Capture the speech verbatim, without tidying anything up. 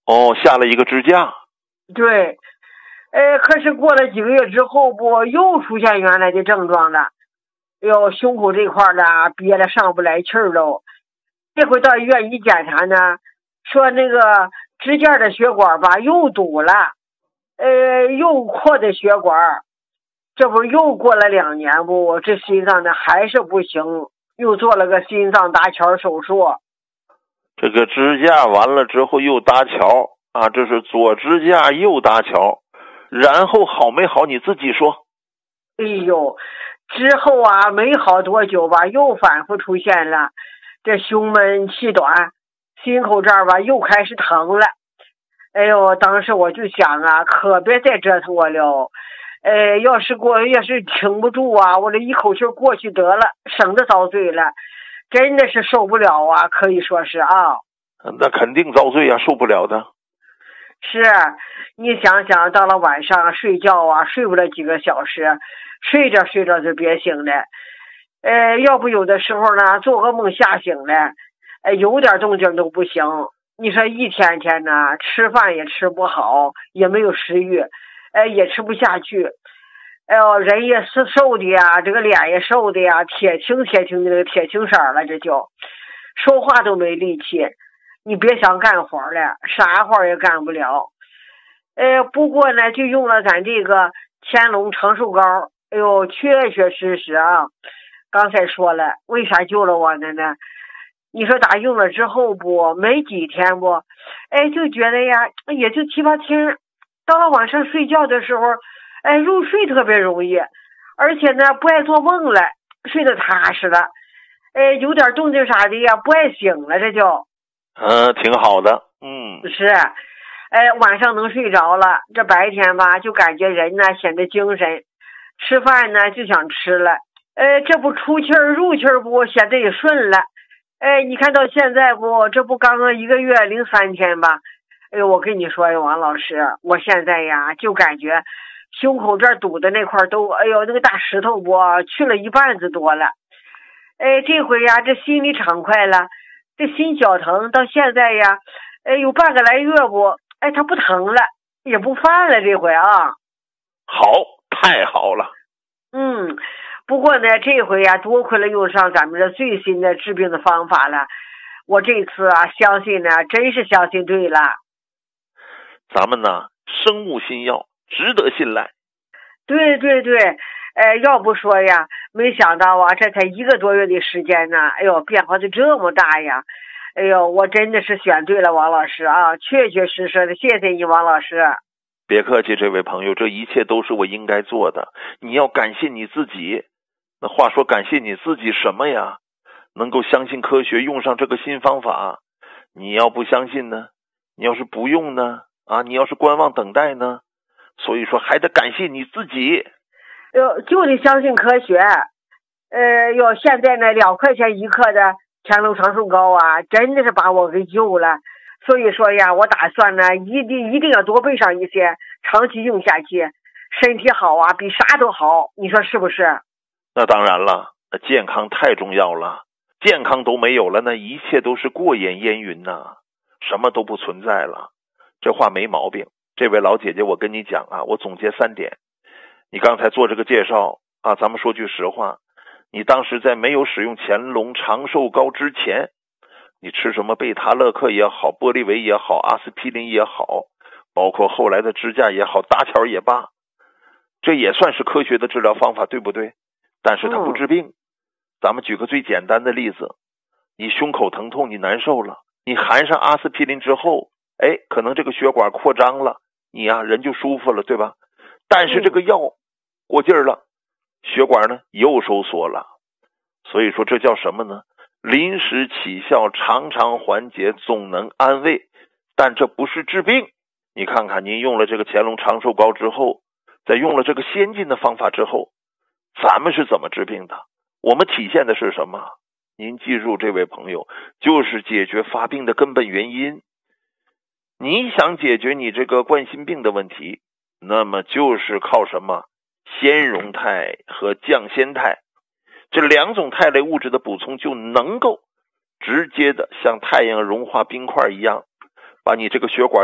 哦，下了一个支架。 对，呃，可是过了几个月之后不，又出现原来的症状了。哟，胸口这块呢憋得上不来气儿喽。这回到医院一检查呢，说那个支架的血管吧又堵了，呃，又扩的血管。这不又过了两年不，这心脏呢还是不行，又做了个心脏搭桥手术。 这个支架完了之后又搭桥啊，这是左支架右搭桥，然后好没好你自己说。 哎呦，之后啊没好多久吧，又反复出现了这胸闷气短，心口这儿吧又开始疼了。哎呦，当时我就想啊，可别再折腾我了。呃，要是过要是挺不住啊，我这一口气过去得了，省得遭罪了。真的是受不了啊，可以说是啊。 那肯定遭罪啊，受不了的。 是，你想想，到了晚上睡觉啊，睡不了几个小时，睡着睡着就憋醒了。呃，要不有的时候呢，做个梦吓醒了，呃，有点动静都不行。你说一天天呢，吃饭也吃不好，也没有食欲。哎，也吃不下去，哎呦，人也是瘦的呀，这个脸也瘦的呀，铁青铁青的那个铁青色了，这就说话都没力气，你别想干活了，啥活也干不了。呃，不过呢，就用了咱这个乾隆长寿膏，哎呦，确确实实啊，刚才说了，为啥救了我呢呢？你说打用了之后不，没几天不，哎，就觉得呀，也就七八天。到了晚上睡觉的时候，哎，入睡特别容易，而且呢不爱做梦了，睡得踏实了，哎，有点动静啥的呀，不爱醒了，这就， 嗯，挺好的，嗯， 是，哎，晚上能睡着了，这白天吧就感觉人呢显得精神，吃饭呢就想吃了，哎，这不出气儿入气儿不，显得也顺了，哎，你看到现在不，这不刚刚一个月零三天吧。哎呦，我跟你说呀，王老师，我现在呀就感觉胸口这儿堵的那块都，哎呦，那个大石头不去了一半子多了。哎，这回呀，这心里畅快了，这心绞疼到现在呀，哎，有半个来月不，哎，它不疼了，也不犯了，这回啊。 好，太好了。 嗯，不过呢，这回呀，多亏了用上咱们这最新的治病的方法了，我这次啊，相信呢，真是相信对了。 咱们呢，生物新药值得信赖。 对对对，呃，要不说呀，没想到啊，这才一个多月的时间呢，哎呦，变化就这么大呀！哎呦，我真的是选对了王老师啊，确确实实的，谢谢你王老师。 别客气，这位朋友，这一切都是我应该做的。你要感谢你自己。那话说，感谢你自己什么呀？能够相信科学，用上这个新方法。你要不相信呢？你要是不用呢？啊，你要是观望等待呢？所以说还得感谢你自己。 哟，就得相信科学。呃，哟，现在呢，两块钱一克的乾隆长寿膏啊，真的是把我给救了。所以说呀，我打算呢，一定一定要多备上一些，长期用下去，身体好啊，比啥都好。你说是不是？ 那当然了，健康太重要了。健康都没有了，那一切都是过眼烟云呐，什么都不存在了。这话没毛病。这位老姐姐，我跟你讲啊，我总结三点。你刚才做这个介绍啊，咱们说句实话，你当时在没有使用乾隆长寿膏之前，你吃什么贝塔乐克也好，玻利维也好，阿司匹林也好，包括后来的支架也好，搭桥也罢，这也算是科学的治疗方法，对不对？但是它不治病。咱们举个最简单的例子，你胸口疼痛，你难受了，你含上阿司匹林之后，哎，可能这个血管扩张了，你呀、啊、人就舒服了，对吧？但是这个药过劲儿了，血管呢又收缩了。所以说这叫什么呢？临时起效，常常缓解，总能安慰，但这不是治病。你看看您用了这个乾隆长寿膏之后，在用了这个先进的方法之后，咱们是怎么治病的？我们体现的是什么？您记住，这位朋友，就是解决发病的根本原因。你想解决你这个冠心病的问题，那么就是靠什么？纤溶肽和降酰肽这两种肽类物质的补充，就能够直接的像太阳融化冰块一样，把你这个血管